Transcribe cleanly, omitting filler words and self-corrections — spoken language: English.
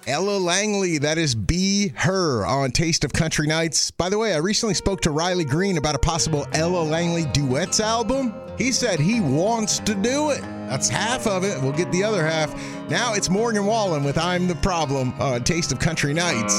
Ella Langley, that is Be Her on Taste of Country Nights. By the way, I recently spoke to Riley Green about a possible Ella Langley duets album. He said he wants to do it. That's half of it. We'll get the other half. Now it's Morgan Wallen with I'm the Problem on Taste of Country Nights.